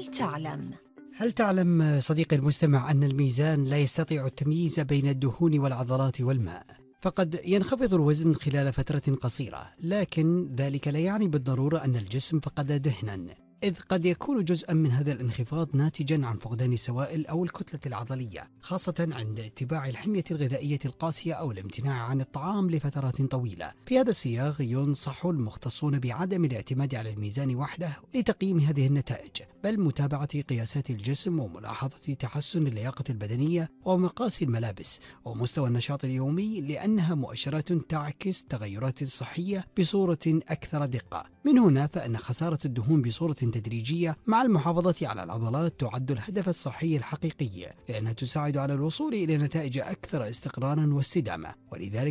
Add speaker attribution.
Speaker 1: هل تعلم صديقي المستمع أن الميزان لا يستطيع التمييز بين الدهون والعضلات والماء؟ فقد ينخفض الوزن خلال فترة قصيرة، لكن ذلك لا يعني بالضرورة أن الجسم فقد دهنا، إذ قد يكون جزءا من هذا الانخفاض ناتجا عن فقدان السوائل أو الكتلة العضلية، خاصة عند اتباع الحمية الغذائية القاسية أو الامتناع عن الطعام لفترات طويلة. في هذا السياق ينصح المختصون بعدم الاعتماد على الميزان وحده لتقييم هذه النتائج، بل متابعة قياسات الجسم وملاحظة تحسن اللياقة البدنية ومقاس الملابس ومستوى النشاط اليومي، لأنها مؤشرات تعكس تغيرات صحية بصورة أكثر دقة. من هنا فإن خسارة الدهون بصورة تدريجية مع المحافظة على العضلات تعد الهدف الصحي الحقيقي، لأنها تساعد على الوصول إلى نتائج أكثر استقرارا واستدامة، ولذلك